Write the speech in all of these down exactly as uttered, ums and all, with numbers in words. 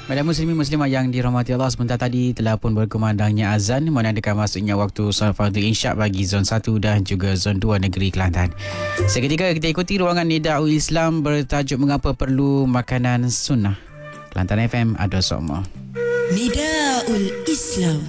Pada muslimin muslimah yang dirahmati Allah, sebentar tadi telah pun berkumandangnya azan menandakan masuknya waktu solat fardu Isyak bagi zon satu dan juga zon dua negeri Kelantan. Seketika kita ikuti ruangan Nida'ul Islam bertajuk Mengapa Perlu Makanan Sunnah. Kelantan F M ada semua. Nida'ul Islam.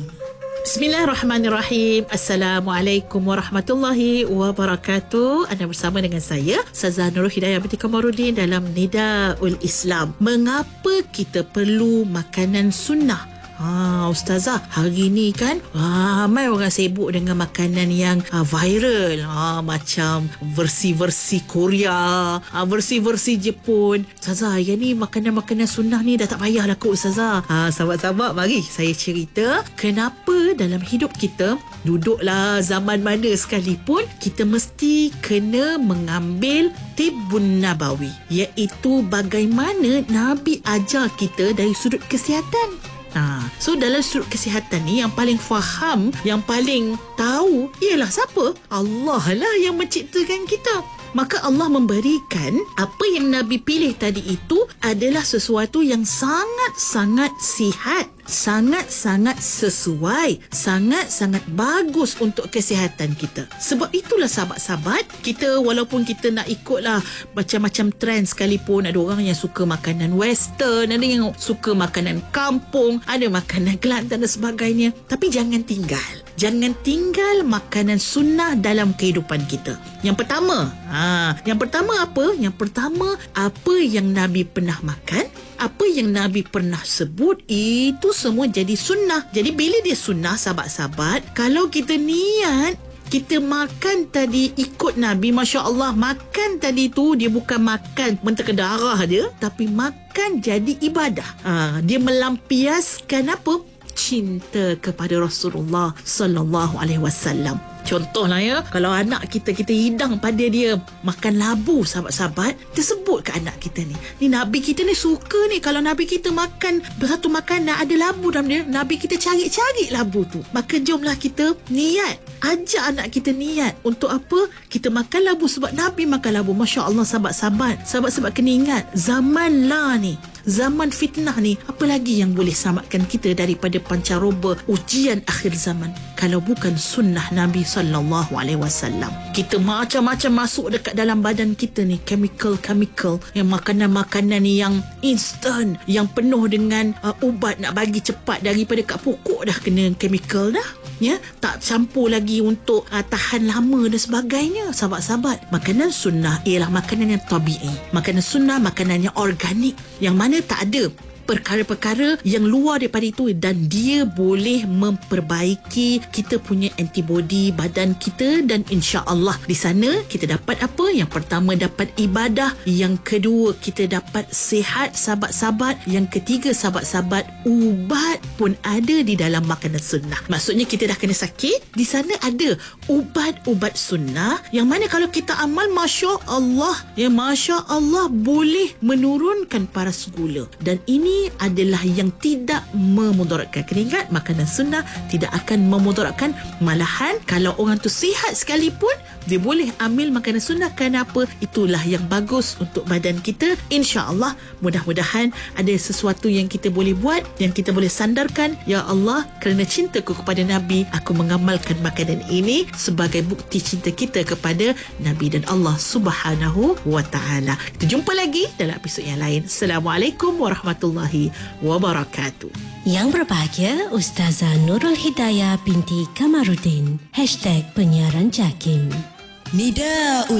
Bismillahirrahmanirrahim. Assalamualaikum warahmatullahi wabarakatuh. Anda bersama dengan saya Ustazah Nurul Hidayah binti Kamarudin dalam Nida'ul Islam. Mengapa kita perlu makanan sunnah? Ha, Ustazah, hari ni kan ramai orang sibuk dengan makanan yang ha, viral. Ha, macam versi-versi Korea, ha, versi-versi Jepun. Ustazah, yang ni makanan-makanan sunnah ni dah tak payah lah kot Ustazah. Ha, sahabat-sahabat, mari saya cerita kenapa dalam hidup kita, duduklah zaman mana sekalipun, kita mesti kena mengambil Tibbun Nabawi, iaitu bagaimana Nabi ajar kita dari sudut kesihatan. Ha, so dalam sudut kesihatan ni, yang paling faham, yang paling tahu ialah siapa? Allah lah yang menciptakan kita. Maka Allah memberikan apa yang Nabi pilih tadi itu adalah sesuatu yang sangat-sangat sihat, sangat-sangat sesuai, sangat-sangat bagus untuk kesihatan kita. Sebab itulah sahabat-sahabat, kita walaupun kita nak ikutlah macam-macam trend sekalipun, ada orang yang suka makanan western, ada yang suka makanan kampung, ada makanan Kelantan dan sebagainya, tapi jangan tinggal Jangan tinggal makanan sunnah dalam kehidupan kita. Yang pertama, ha, yang pertama apa? Yang pertama, apa yang Nabi pernah makan, apa yang Nabi pernah sebut, itu semua jadi sunnah. Jadi bila dia sunnah, sahabat-sahabat, kalau kita niat kita makan tadi ikut Nabi, Masya Allah, makan tadi tu dia bukan makan mentega darah dia, tapi makan jadi ibadah. Ha, dia melampiaskan apa? Cinta kepada Rasulullah sallallahu alaihi wasallam. Contohlah ya, kalau anak kita, kita hidang pada dia makan labu, sahabat-sahabat, tersebut ke anak kita ni, ni Nabi kita ni suka ni, kalau Nabi kita makan satu makanan ada labu dalam dia, Nabi kita cari-cari labu tu. Maka jomlah kita niat, ajak anak kita niat untuk apa? Kita makan labu sebab Nabi makan labu. Masya Allah, sahabat-sahabat, sahabat-sahabat kena ingat, zaman lah ni, zaman fitnah ni, apa lagi yang boleh selamatkan kita daripada pancaroba ujian akhir zaman kalau bukan sunnah Nabi sallallahu alaihi wasallam. Kita macam-macam masuk dekat dalam badan kita ni, chemical-chemical, yang makanan-makanan ni yang instant, yang penuh dengan uh, ubat nak bagi cepat, daripada kat pokok dah kena chemical dah, ya, tak campur lagi untuk uh, tahan lama dan sebagainya. Sahabat-sahabat, makanan sunnah ialah makanan yang tabi'i, makanan sunnah, makanan yang organik, yang mana tak ada perkara-perkara yang luar daripada itu, dan dia boleh memperbaiki kita punya antibody badan kita. Dan insya-Allah di sana kita dapat apa? Yang pertama dapat ibadah, yang kedua kita dapat sihat, sahabat-sahabat, yang ketiga sahabat-sahabat, ubat pun ada di dalam makanan sunnah. Maksudnya kita dah kena sakit, di sana ada ubat-ubat sunnah yang mana kalau kita amal, Masya Allah, ya Masya Allah, boleh menurunkan paras gula. Dan ini adalah yang tidak memudaratkan. Kena ingat, makanan sunnah tidak akan memudaratkan. Malahan kalau orang tu sihat sekalipun, dia boleh ambil makanan sunnah. Kenapa? Itulah yang bagus untuk badan kita. InsyaAllah, mudah-mudahan ada sesuatu yang kita boleh buat, yang kita boleh sandarkan. Ya Allah, kerana cintaku kepada Nabi, aku mengamalkan makanan ini sebagai bukti cinta kita kepada Nabi dan Allah Subhanahu wa ta'ala. Kita jumpa lagi dalam episod yang lain. Assalamualaikum warahmatullahi wabarakatuh. Yang berbahagia, Ustazah Nurul Hidayah binti Kamarudin. Hashtag penyiaran JAKIM. Nida'ul